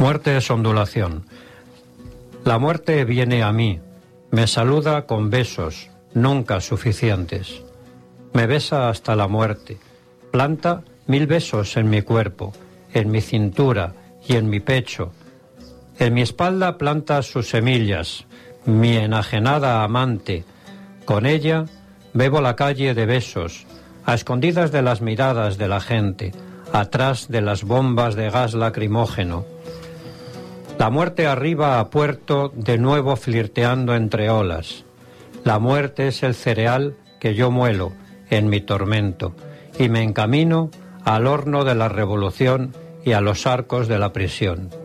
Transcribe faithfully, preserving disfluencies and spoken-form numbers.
Muerte es ondulación. La muerte viene a mí, me saluda con besos, nunca suficientes. Me besa hasta la muerte, planta mil besos en mi cuerpo, en mi cintura y en mi pecho. En mi espalda planta sus semillas, mi enajenada amante. Con ella bebo la calle de besos, a escondidas de las miradas de la gente, atrás de las bombas de gas lacrimógeno. La muerte arriba a puerto, de nuevo flirteando entre olas. La muerte es el cereal que yo muelo en mi tormento y me encamino al horno de la revolución y a los arcos de la prisión.